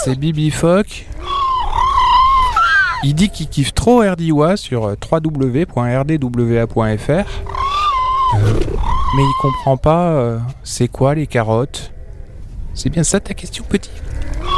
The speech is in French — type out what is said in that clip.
c'est Bibi Fock. Il dit qu'il kiffe trop RDWA sur www.rdwa.fr. Mais il comprend pas c'est quoi les carottes. C'est bien ça ta question, petit?